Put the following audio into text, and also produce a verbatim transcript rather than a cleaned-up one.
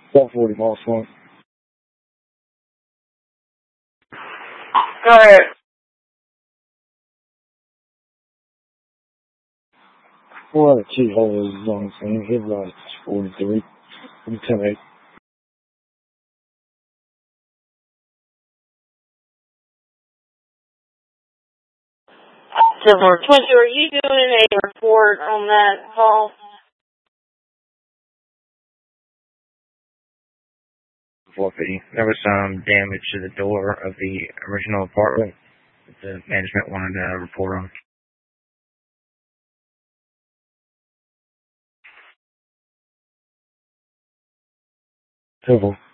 one forty Moss Point. Go ahead. Well, the key holder is on the scene. Headlights forty-three. ten eight. Silver twenty, are you doing a report on that call? four fifty. There was some damage to the door of the original apartment that the management wanted to report on. Silver.